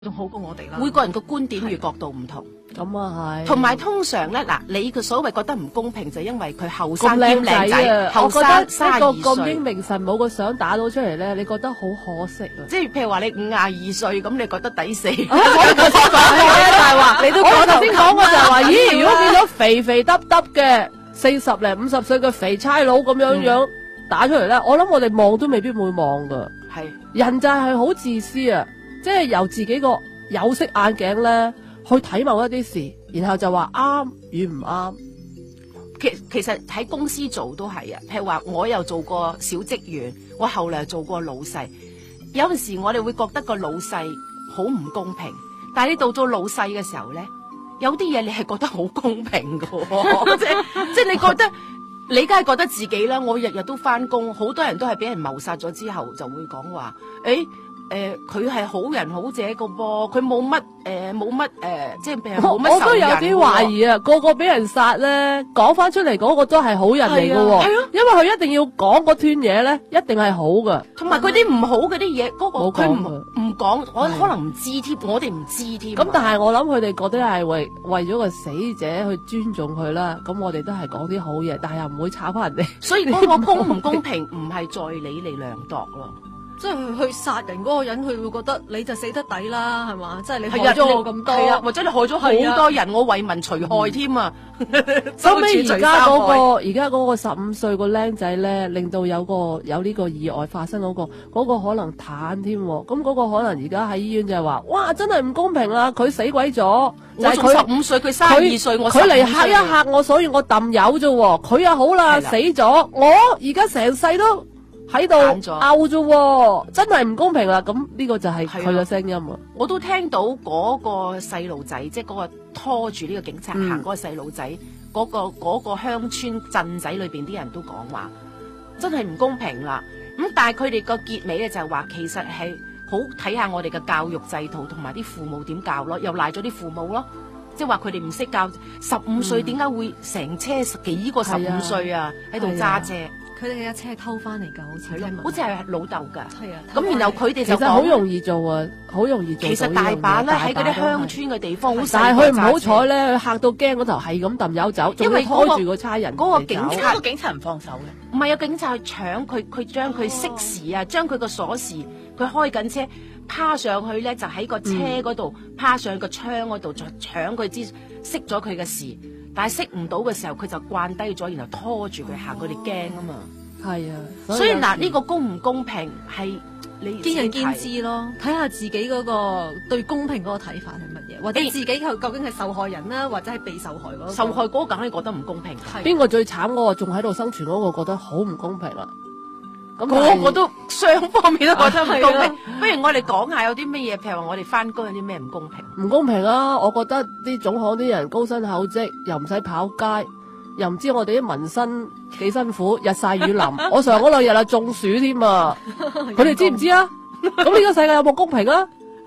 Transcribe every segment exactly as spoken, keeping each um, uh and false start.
仲好過我哋啦。 每個人個觀點與角度唔同， 咁啊係。 同埋通常咧嗱，你嘅所謂覺得唔公平，就因為佢後生咁兼靚仔，後生卅一個咁二歲。 英明神武個相打到出嚟咧，你覺得好可惜啊！ 即係譬如話你五廿二歲，咁你覺得抵死？ 我頭先講嘅就係話，你都我頭先講過就係話，咦？如果見到肥肥耷耷嘅四十零五十歲嘅肥差佬咁樣樣打出嚟咧，我諗我哋望都未必會望噶。 係人就係好自私啊！即係由自己個有色眼鏡咧去睇某一啲事，然後就話啱與唔啱。 其其實喺公司做都係啊，譬如話我又做過小職員，我後嚟又做過老細。有陣時我哋會覺得個老細好唔公平，但係你到咗老細嘅時候咧，有啲嘢你係覺得好公平噶、哦，即係即係你覺得你梗係覺得自己啦。我日日都翻工，好多人都係俾人謀殺咗之後就會講話，誒。誒，佢係好人好姐個噃，佢冇乜誒，冇乜誒，即係冇乜仇人。 我都有啲懷疑啊，個個俾人殺咧，講翻出嚟嗰個都係好人嚟噶， 係啊， 因為佢一定要講嗰段嘢咧，一定係好噶。 同埋佢啲唔好嗰啲嘢，嗰、嗰個佢唔唔講，我可能唔知添，我哋唔知添。 咁但係我諗佢哋覺得係為為咗個死者去尊重佢啦，咁我哋都係講啲好嘢，但係又唔會炒翻人哋。 所以嗰個公唔公平唔係在你嚟量度咯。 即係去殺人嗰個人，佢會覺得你就死得抵啦，係嘛？即係你害咗我咁多， 係啊，或者你害咗好多人，我為民除害添啊！ 收尾而家嗰個而家嗰個十五歲個僆仔咧，令到有個有呢個意外發生嗰、嗰個，嗰、嗰個可能癱添。咁嗰個可能而家喺醫院就係話，哇，真係唔公平啦！佢死鬼咗， 我仲十五歲，佢三十二歲，我佢嚟嚇一嚇我，所以我抌油啫。佢又好啦，死咗，我而家成世都喺度拗啫，真係唔公平啦！咁呢個就係佢嘅聲音啊！ 我都聽到嗰個細路仔，即係嗰個拖住呢個警察行嗰個細路仔，嗰、嗯嗰個嗰、嗰個鄉村鎮仔裏邊啲人都講話，真係唔公平啦！咁但係佢哋個結尾咧就係話，其實係好睇下我哋嘅教育制度同埋啲父母點教咯，又賴咗啲父母咯，即係話佢哋唔識教，十五歲點解會成車幾個十五歲啊喺度揸車？ 佢哋嘅車係偷翻嚟㗎，好似好似係老豆㗎。 係啊， 咁然後佢哋就其實好容易做啊，好容易做。 其實大把咧喺嗰啲鄉村嘅地方， 但係佢唔好彩咧，佢嚇到驚嗰頭係咁揼油走，因為拖住個差人。 嗰個警察， 個警察唔放手嘅。 唔係有警察去搶佢，佢將佢熄匙啊，將佢個鎖匙，佢開緊車，趴上去咧就喺個車嗰度，趴上去個窗嗰度就搶佢支熄咗佢嘅匙。但係識唔到嘅時候，佢就慣低咗，然後拖住佢行，佢哋驚啊嘛。 係啊， 所以嗱，呢個公唔公平係你見仁見智咯，睇下自己嗰個對公平嗰個睇法係乜嘢，或者自己究竟係受害人啦，或者係被受害嗰個。 受害嗰個梗係覺得唔公平。 邊個最慘嗰個仲喺度生存嗰個覺得好唔公平啦？ 咁個個都雙方面都覺得唔公平。不如我哋講下有啲乜嘢，譬如話我哋翻工有啲咩唔公平？ 唔公平啊！我覺得啲總行啲人高薪厚職，又唔使跑街，又唔知我哋啲民生幾辛苦，日曬雨淋。我上嗰兩日啊中暑添啊！佢哋知唔知啊？咁呢個世界有冇公平啊？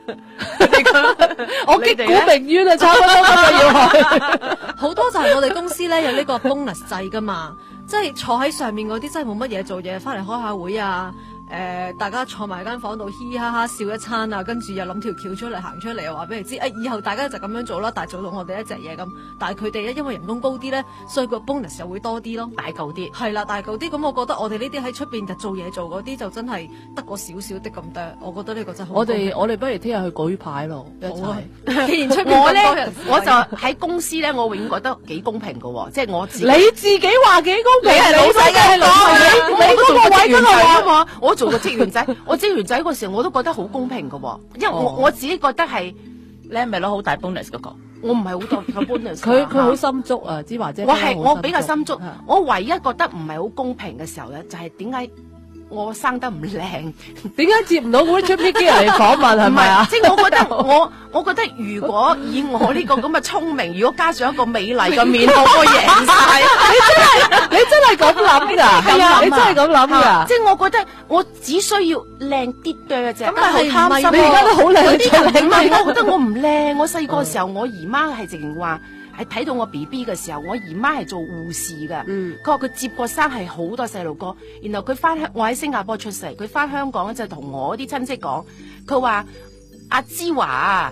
我擊鼓鳴冤啊！差唔多咁嘅要去。 好多就係我哋公司咧有呢個 bonus 制噶嘛。即係坐喺上面嗰啲真係冇乜嘢做嘢，翻嚟開下會啊！誒、呃，大家坐埋間房度嘻嘻哈哈笑一餐啊，跟住又諗條橋出嚟行出嚟，又話俾你知，誒、哎，以後大家就咁樣做啦，但係做到我哋一隻嘢咁。但係佢哋咧，因為人工高啲咧，所以個 bonus 又會多啲咯， 大嚿啲。係啦，大嚿啲。咁我覺得我哋呢啲喺出邊就做嘢做嗰啲就真係得個少少的咁多。我覺得呢個真係好。 我哋我哋不如聽日去舉牌咯，一齊。 既然出邊咁多人， 我就喺公司咧，我永遠覺得幾公平噶喎，即係我自己。 你自己話幾公平？ 你係老細嘅，你你嗰個位嗰度啊嘛，我做個職員仔。我職員仔嗰時候我都覺得好公平噶，因為我、哦、我自己覺得係你係咪攞好大 bonus 嗰個？ 我唔係好多個 bonus。 佢佢好心足啊，芝華姐。 我係我比較心足，我唯一覺得唔係好公平嘅時候咧，就係點解我生得唔靚？ 點解接唔到嗰啲出 P K 嚟訪問係咪啊？ 即係我覺得我我覺得如果以我呢個咁嘅聰明，如果加上一個美麗嘅面，我贏晒。 你真係你真係咁諗㗎？係啊，你真係咁諗㗎？ 即係我覺得我只需要靚啲嘅啫。 咁但係唔係你而家都好靚， 有啲人唔係，我覺得我唔靚。我細個時候，我姨媽係直情話。係睇到我 B B 嘅時候，我姨媽係做護士㗎。佢話佢接過生係好多細路哥，然後佢翻香，我喺新加坡出世，佢翻香港咧就同我啲親戚講，佢話阿芝華啊。